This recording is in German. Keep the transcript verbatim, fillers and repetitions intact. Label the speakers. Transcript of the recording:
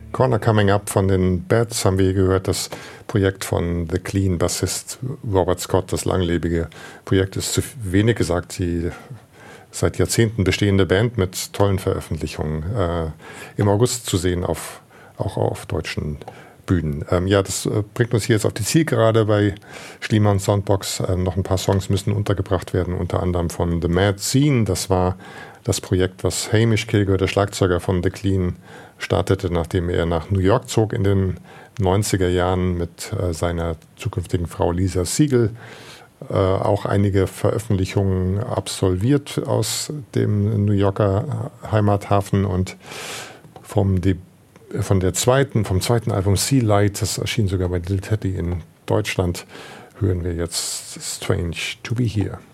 Speaker 1: Corner Coming Up von den Bats haben wir gehört, das Projekt von The Clean Bassist Robert Scott, das langlebige Projekt, ist zu wenig gesagt, die seit Jahrzehnten bestehende Band mit tollen Veröffentlichungen, äh, im August zu sehen, auf, auch auf deutschen Bühnen. Ähm, ja, das äh, bringt uns hier jetzt auf die Zielgerade bei Schliemann Soundbox. Ähm, noch ein paar Songs müssen untergebracht werden, unter anderem von The Mad Scene. Das war das Projekt, was Hamish Kilgore, der Schlagzeuger von The Clean, startete, nachdem er nach New York zog in den neunziger Jahren mit äh, seiner zukünftigen Frau Lisa Siegel. Äh, auch einige Veröffentlichungen absolviert aus dem New Yorker Heimathafen und vom De- von der zweiten, vom zweiten Album Sea Light, das erschien sogar bei Lil Teddy in Deutschland, hören wir jetzt Strange to Be Here.